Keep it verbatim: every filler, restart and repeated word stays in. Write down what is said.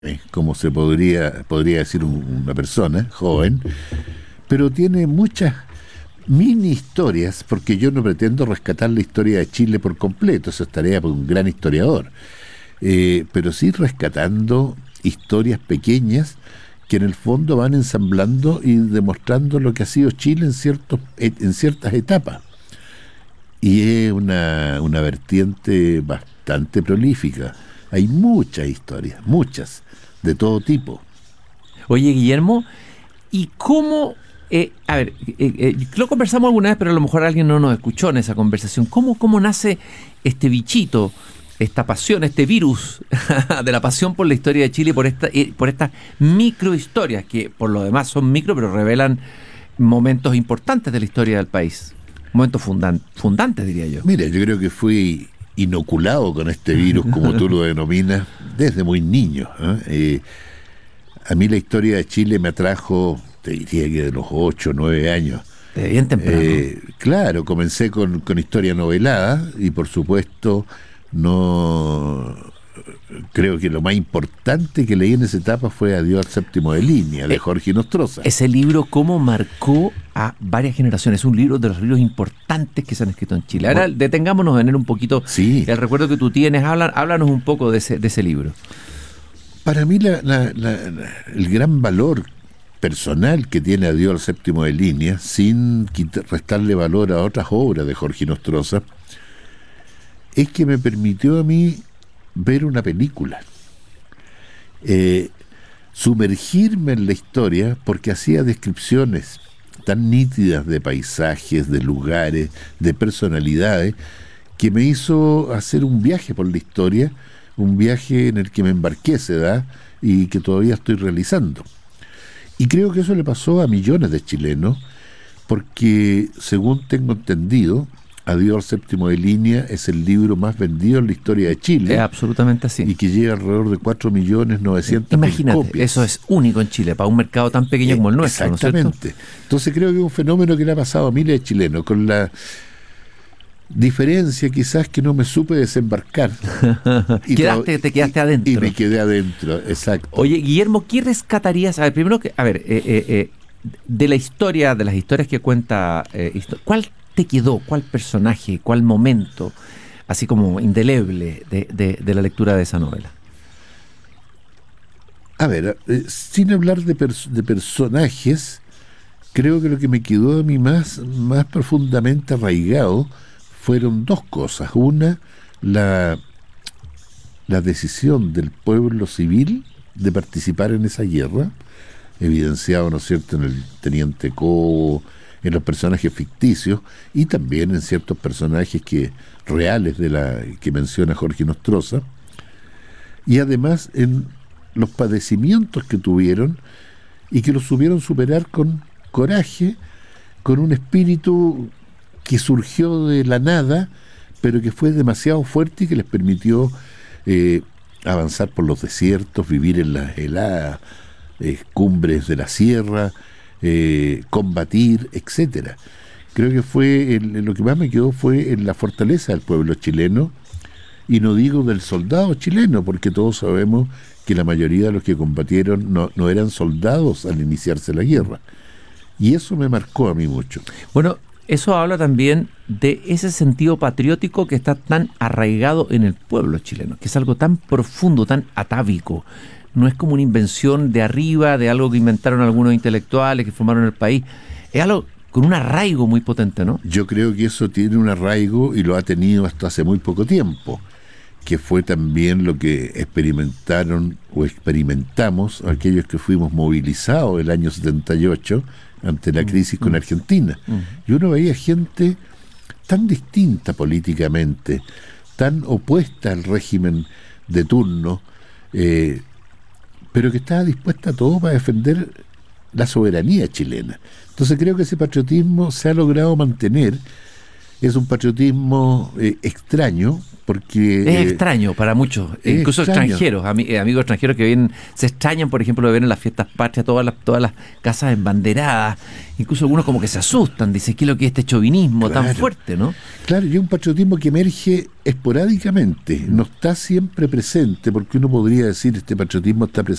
como se podría, podría decir un- una persona joven, pero tiene muchas mini historias, porque yo no pretendo rescatar la historia de Chile por completo, eso es tarea por un gran historiador, eh, pero sí rescatando historias pequeñas que en el fondo van ensamblando y demostrando lo que ha sido Chile en ciertos, en ciertas etapas. Y es una, una vertiente bastante prolífica. Hay muchas historias, muchas, de todo tipo. Oye, Guillermo, ¿y cómo? Eh, a ver, eh, eh, lo conversamos alguna vez, pero a lo mejor alguien no nos escuchó en esa conversación. ¿Cómo, cómo nace este bichito, esta pasión, este virus de la pasión por la historia de Chile, por esta, eh, por estas microhistorias que por lo demás son micro, pero revelan momentos importantes de la historia del país? Momentos fundan- fundantes, diría yo. Mira, yo creo que fui inoculado con este virus, como tú lo denominas, desde muy niño. ¿eh? Eh, a mí la historia de Chile me atrajo, te diría que de los ocho, nueve años. De bien temprano. Eh, claro, comencé con, con historia novelada y por supuesto no creo que lo más importante que leí en esa etapa fue Adiós al séptimo de línea, de Eh, Jorge Nostroza. Ese libro, cómo marcó a varias generaciones. Es un libro de los libros importantes que se han escrito en Chile. Ahora Bueno, detengámonos en él un poquito. sí, El recuerdo que tú tienes, habla, háblanos un poco de ese, de ese libro. para mí la, la- la- la- el gran valor personal que tiene Adiós al séptimo de línea, sin quita- restarle valor a otras obras de Jorge Nostroza, es que me permitió a mí ver una película, eh, sumergirme en la historia, porque hacía descripciones tan nítidas de paisajes, de lugares, de personalidades, que me hizo hacer un viaje por la historia, un viaje en el que me embarqué, se da, y que todavía estoy realizando. Y creo que eso le pasó a millones de chilenos, porque según tengo entendido, Adiós al séptimo de línea es el libro más vendido en la historia de Es Chile absolutamente así. y que lleva alrededor de cuatro millones novecientas mil Imagínate, copias. eso es único en Chile, para un mercado tan pequeño Eh, como el nuestro, ¿no es cierto? Exactamente. Entonces creo que es un fenómeno que le ha pasado a miles de chilenos, con la diferencia quizás que no me supe desembarcar. Y Quedaste, to- te quedaste y- adentro. Y me quedé adentro, exacto. Oye, Guillermo, ¿qué rescatarías? A ver, primero que, a ver, eh, eh, eh, de la historia, de las historias que cuenta, eh, histo- ¿cuál te quedó? ¿Cuál personaje? ¿Cuál momento? Así como indeleble de, de- de la lectura de esa novela. A ver, eh, sin hablar de, pers- de personajes, creo que lo que me quedó a mí más, más profundamente arraigado fueron dos cosas. Una, la, la decisión del pueblo civil de participar en esa guerra, evidenciado, ¿no es cierto?, en el Teniente Cobo, en los personajes ficticios y también en ciertos personajes que reales de la que menciona Jorge Nostroza, y además en los padecimientos que tuvieron y que los supieron superar con coraje, con un espíritu que surgió de la nada, pero que fue demasiado fuerte y que les permitió eh, avanzar por los desiertos, vivir en las heladas eh, cumbres de la sierra, eh, combatir, etcétera. Creo que fue el- lo que más me quedó fue en la fortaleza del pueblo chileno, y no digo del soldado chileno, porque todos sabemos que la mayoría de los que combatieron no, no eran soldados al iniciarse la guerra. Y eso me marcó a mí mucho. Bueno, eso habla también de ese sentido patriótico que está tan arraigado en el pueblo chileno, que es algo tan profundo, tan atávico. No es como una invención de arriba, de algo que inventaron algunos intelectuales que formaron el país. Es algo con un arraigo muy potente, ¿no? Yo creo que eso tiene un arraigo y lo ha tenido hasta hace muy poco tiempo, que fue también lo que experimentaron o experimentamos aquellos que fuimos movilizados el año setenta y ocho ante la crisis con Argentina. Y uno veía gente tan distinta políticamente, tan opuesta al régimen de turno, eh, pero que estaba dispuesta a todo para defender la soberanía chilena. Entonces creo que ese patriotismo se ha logrado mantener Es un patriotismo eh, extraño, porque... Es eh, extraño para muchos, es incluso extraño. extranjeros, ami- eh, amigos extranjeros que vienen, se extrañan, por ejemplo, de ver en las fiestas patrias todas las, todas las casas embanderadas, incluso algunos como que se asustan, dicen, ¿qué es lo que es este chauvinismo tan Claro. fuerte, no? Claro, y es un patriotismo que emerge esporádicamente, no está siempre presente, porque uno podría decir este patriotismo está presente